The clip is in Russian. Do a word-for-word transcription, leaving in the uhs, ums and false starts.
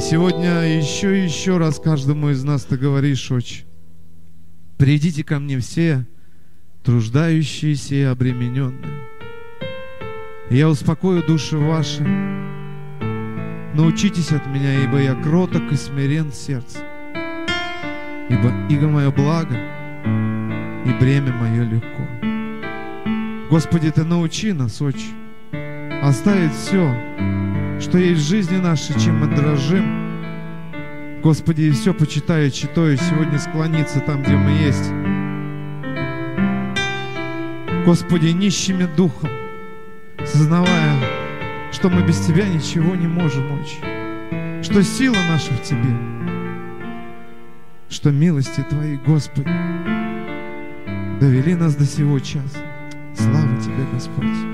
сегодня еще и еще раз каждому из нас Ты говоришь, Отче: придите ко мне все, труждающиеся и обремененные. Я успокою души ваши. Научитесь от меня, ибо я кроток и смирен сердцем. Ибо иго мое благо, и бремя мое легко. Господи, Ты научи нас, Отче, оставить все, что есть в жизни нашей, чем мы дрожим. Господи, и все почитая, читаю, сегодня склониться там, где мы есть. Господи, нищими духом, сознавая, что мы без Тебя ничего не можем, Отче, что сила наша в Тебе, что милости Твои, Господи, довели нас до сего часа. Слава Тебе, Господь!